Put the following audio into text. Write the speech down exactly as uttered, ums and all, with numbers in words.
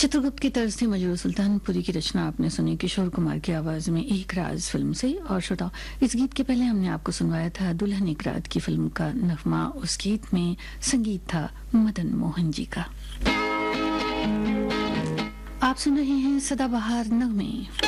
चित्रगुप्त की तर्ज थी मजरूह सुल्तानपुरी की रचना आपने सुनी किशोर कुमार की आवाज में एक राज फिल्म से। और श्रोताओ, इस गीत के पहले हमने आपको सुनवाया था दुल्हन एक रात की फिल्म का नगमा। उस गीत में संगीत था मदन मोहन जी का। आप सुन रहे हैं सदाबहार नगमे